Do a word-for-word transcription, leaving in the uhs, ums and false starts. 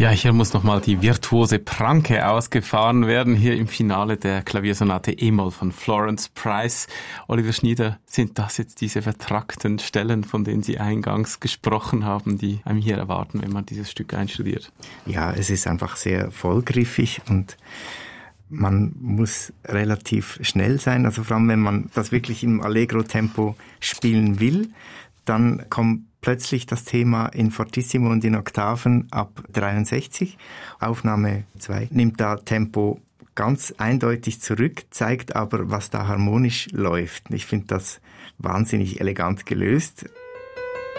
Ja, hier muss nochmal die virtuose Pranke ausgefahren werden, hier im Finale der Klaviersonate E-Moll von Florence Price. Oliver Schnieder, sind das jetzt diese vertrackten Stellen, von denen Sie eingangs gesprochen haben, die einem hier erwarten, wenn man dieses Stück einstudiert? Ja, es ist einfach sehr vollgriffig und man muss relativ schnell sein. Also vor allem, wenn man das wirklich im Allegro-Tempo spielen will, dann kommt plötzlich das Thema in Fortissimo und in Oktaven ab dreiundsechzig. Aufnahme zwei nimmt da Tempo ganz eindeutig zurück, zeigt aber, was da harmonisch läuft. Ich finde das wahnsinnig elegant gelöst.